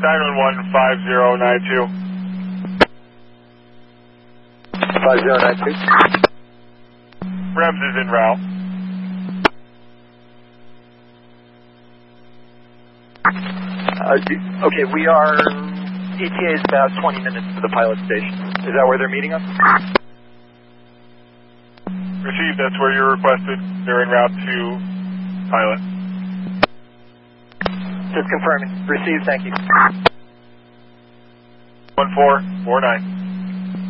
911-5092. 5092. REMS is en route. Okay, we are... ETA is about 20 minutes to the pilot station. Is that where they're meeting us? Received, that's where you're requested. They're en route to pilot. Just confirming. Received, thank you. 1449.